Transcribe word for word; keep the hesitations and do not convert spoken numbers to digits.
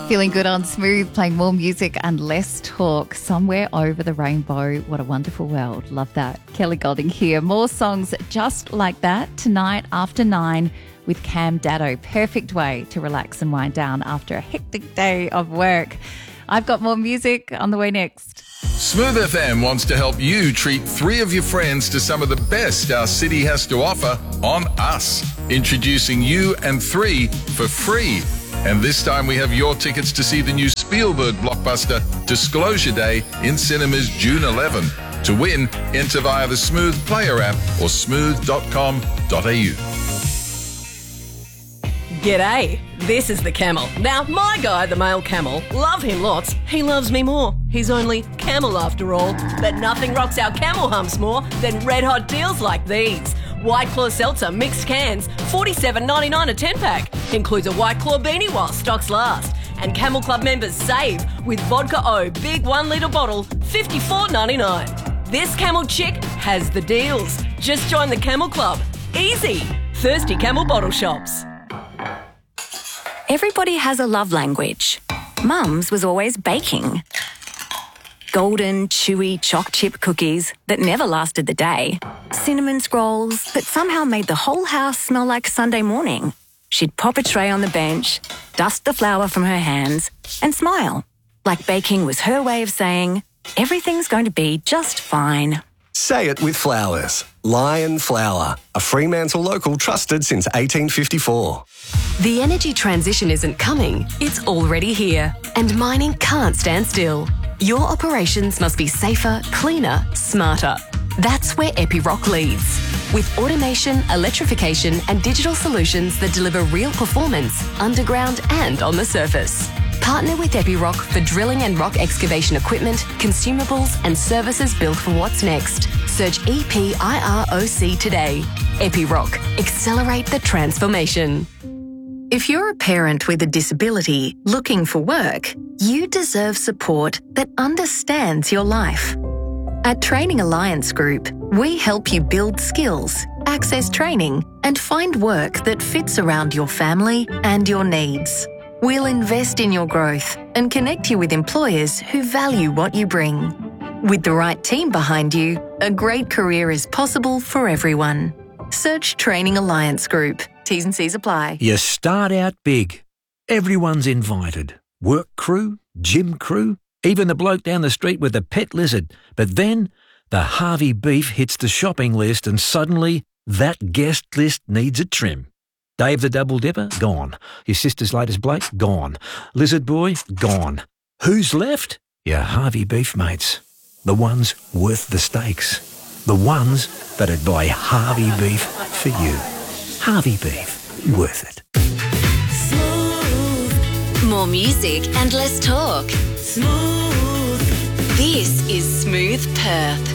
Feeling good on Smooth, playing more music and less talk. Somewhere over the rainbow. What a wonderful world. Love that. Kelly Golding here. More songs just like that tonight after nine with Cam Daddo. Perfect way to relax and wind down after a hectic day of work. I've got more music on the way next. Smooth F M wants to help you treat three of your friends to some of the best our city has to offer on us. Introducing You and Three for free. And this time we have your tickets to see the new Spielberg blockbuster Disclosure Day in cinemas June eleventh. To win, enter via the Smooth Player app or smooth dot com dot a u. G'day, this is the Camel. Now, my guy, the male camel, love him lots. He loves me more. He's only camel after all. But nothing rocks our camel humps more than red hot deals like these. White Claw Seltzer mixed cans, forty-seven ninety-nine a ten pack. Includes a White Claw beanie while stocks last. And Camel Club members save with Vodka O big one litre bottle, fifty-four ninety-nine. This camel chick has the deals. Just join the Camel Club. Easy. Thirsty Camel bottle shops. Everybody has a love language. Mum's was always baking. Golden, chewy choc chip cookies that never lasted the day. Cinnamon scrolls that somehow made the whole house smell like Sunday morning. She'd pop a tray on the bench, dust the flour from her hands, and smile. Like baking was her way of saying, everything's going to be just fine. Say it with flowers. Lion Flour, a Fremantle local trusted since eighteen fifty-four. The energy transition isn't coming, it's already here. And mining can't stand still. Your operations must be safer, cleaner, smarter. That's where Epiroc leads. With automation, electrification and digital solutions that deliver real performance underground and on the surface. Partner with Epiroc for drilling and rock excavation equipment, consumables and services built for what's next. Search E P I R O C today. Epiroc. Accelerate the transformation. If you're a parent with a disability looking for work, you deserve support that understands your life. At Training Alliance Group, we help you build skills, access training, and find work that fits around your family and your needs. We'll invest in your growth and connect you with employers who value what you bring. With the right team behind you, a great career is possible for everyone. Search Training Alliance Group. T's and C's apply. You start out big. Everyone's invited. Work crew, gym crew, even the bloke down the street with the pet lizard. But then the Harvey beef hits the shopping list and suddenly that guest list needs a trim. Dave the Double Dipper? Gone. Your sister's latest bloke? Gone. Lizard Boy? Gone. Who's left? Your Harvey beef mates. The ones worth the stakes. The ones that'd buy Harvey beef for you. Harvey beef. Worth it. Smooth. More music and less talk. Smooth. This is Smooth Perth.